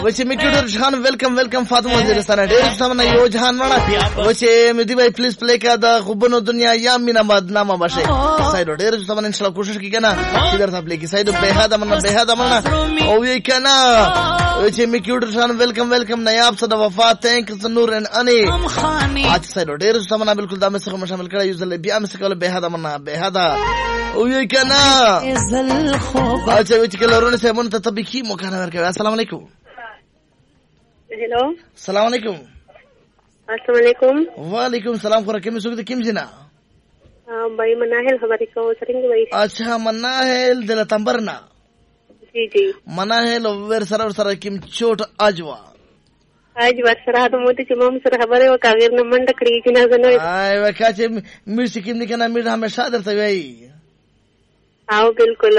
وچه میکیډر جهان ویلکم فاطمه وزیرستان ډیر سمنه یو جهان مړه وچه مدي بھائی پلیز پلی کا د خوبونو دنیا یا مینا بدنامه بشه سایدو ډیر سمنه ان شاء الله کوشش کی کنه چې درته پلی کی سایدو به هدا منه او یې کنه وچه میکیډر جهان ویلکم نیاب صد وفات تھینک نور ان اني اج سایدو ډیر سمنه بالکل دا مسخه شامل کړه یو ځل بیا مسخه به هدا منه به هدا او یې کنه اچھا وچه کلرونه سمون ته تبخی مکانه ورکوي. السلام علیکم. हेलो السلام علیکم. السلام علیکم. وعلیکم السلام. خو راکې مسوګ د کیم زینا भाई मनाहिल खबर को सरिंग भाई. अच्छा मनाहिल د لتمبرنا. जी मनाहिल ور سره کیم چوٹ اجوا आज वर्षरा तो मोती चमम सर खबर है वो कागज न मंड कड़ी जनाजा न आय वका چې मिर्च کیم निकना मिर्च हमेशा درته وی. आओ बिल्कुल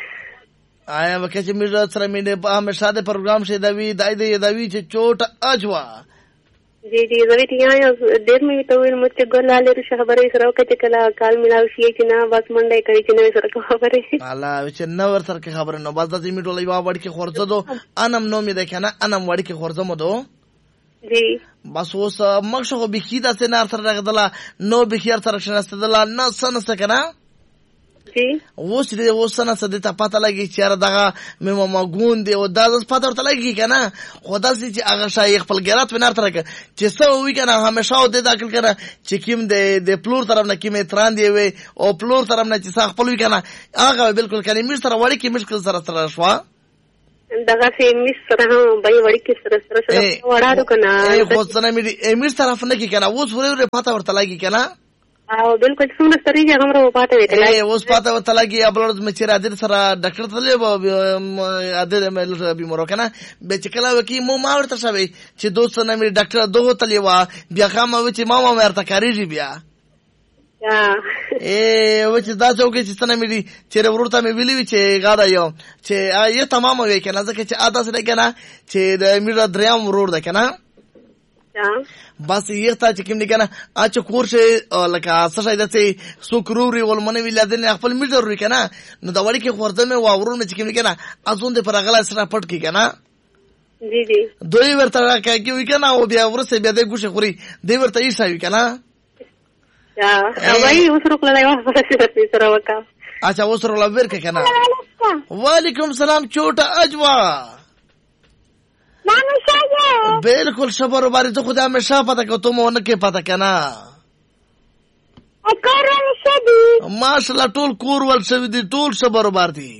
आया वका چې मिर्च سره مې په हमेशा د پروګرام شه دوی چې چوٹ اجوا. जी जरूरी यहाँ देर में तो इन मुझे गोलाले ऋषि खबर है सर के कला काल मिलाव शी कि ना बस मंडे कड़ी कि ना सर खबर है الله چې نو ور سره خبر نو بس د می ټولې وا وړ کې خورځه دو انم نو می ده کنه انم وړ کې خورځه مو دو जी بس اوس مخشو بخی د سنار سره راغدلا نو بخیر سره شنستدلا نه سن سکنه जी اوس دې اوس سن سده ته پته لګی چې دغه مې ما ګون دی او دا پته ورته لګی کنه خدا سي چې هغه شایخ خپل ګرات ونار تر کې چې سو وی کنه همیشه او د داخل کنه چې کیم د پلور طرف نه کیمه تران دی وي او پلور طرف نه چې خپل وی کنه هغه بالکل کنه میر سره وړي کې مشکل سره شوا دغه سي مس سره بای وړي کې سره وړاړو کنه خو څنګه مې امیر طرف نه کې کنه اوس ورې پته ورته لګی کنه او بالکل څنګه ستري چې همره پاته وي ته اوس پاته وته لګي ابلورز مې چې راځي سره ډاکټر ته له اده مې بیمارو کنه به چې کله وکي مو ما ورته شوی چې دوست نه مې ډاکټر دوه تلی وا بیا خامه و چې ماما مې ورته کاریږي بیا و چې دا څوک چې څنګه مې چې ورته مې ویلې چې غاړه یو چې یې تمام وي کنه ځکه چې اته سره کنه چې د مې دریم ورور ده کنه بس یې ته چې کوم دي کنه اچ کورشه لکه څه د څه سوکروري ولمنه ویلادن خپل میټر وی کنه نو دا وړي کې خورځه مې واورون مې چې کوم دي کنه ازون دې پر غلا سره پټ کی کنه جی دوی ورته راکې وی کنه او بیا ورسه بیا د ګوشه خوري دوی ورته یې شاوی کنه وای اوسره کله یو څه سره وکا اچھا اوسره لور کې کنه وعلیکم السلام چوټه اجوا بالکل شبر باری تو خدا ہمیشہ پتا کہ تم ہونے کے پتا کنا ماشاءاللہ ټول کور ول شوی دی ټول شبر بار دی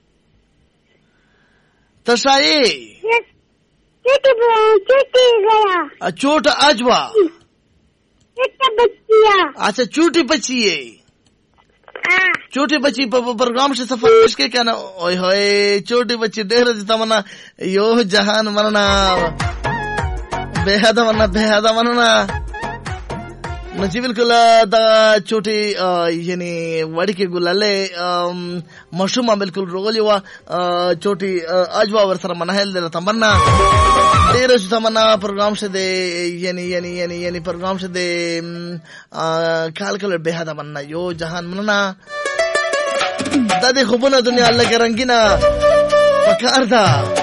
تشای چوٹ اجوا اچھا چوٹی بچی ہے چوٹی بچی پروگرام سے سفر کے کہنا اوئے ہوئے چوٹی بچی ډېر دي تمنا یو جهان مننا بهاده مننا نو چې بالکل دا چوټي یعنی وړي کې ګلاله مشومه بالکل روغلی وا چوټي اجوا ور سره منهل د تمنا ډېر څه تمنا پروګرام شه دی یعنی پروګرام شه دی کال کله بهاده مننا یو جهان مننا د دې خوبونه دنیا الله کې رنگینا پکار دا